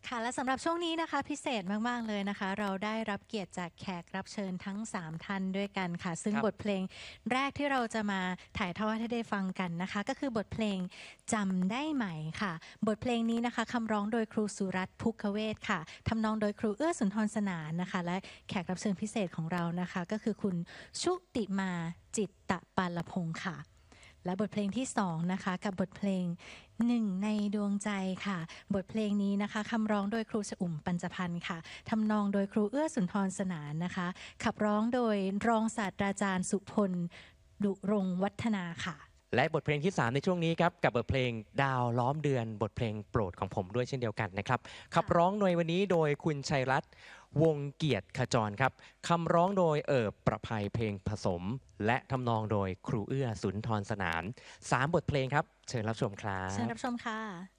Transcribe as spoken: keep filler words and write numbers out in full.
ค่ะและสำหรับช่วงนี้นะคะพิเศษมากๆเลยนะคะเราได้รับเกียรติจากแขกรับเชิญทั้งสามท่านด้วยกันค่ะซึ่งบทเพลงแรกที่เราจะมาถ่ายทอดให้ได้ฟังกันนะคะก็คือบทเพลงจำได้ไหมค่ะบทเพลงนี้นะคะคำร้องโดยครูสุรัตน์ภุคเวศค่ะทำนองโดยครูเอื้อสุนทรสนานนะคะและแขกรับเชิญพิเศษของเรานะคะก็คือคุณชุติมาจิตตปาลพงศ์ค่ะและบทเพลงที่สองนะคะกับบทเพลงหนึ่งในดวงใจค่ะบทเพลงนี้นะคะคำร้องโดยครูชอุ่มปัญจพันธ์ค่ะทำนองโดยครูเอื้อสุนทรสนานนะคะขับร้องโดยรองศาสตราจารย์สุพลดุรงวัฒนาค่ะและบทเพลงที่สามในช่วงนี้ครับกับบทเพลงดาวล้อมเดือนบทเพลงโปรดของผมด้วยเช่นเดียวกันนะครับขับร้องในวันนี้โดยคุณชัยรัตน์วงเกียรติขจรครับคำร้องโดยเอิบประภัยเพลงผสมและทำนองโดยครูเอื้อสุนทรสนานสามบทเพลงครับเชิญรับชมครับเชิญรับชมค่ะ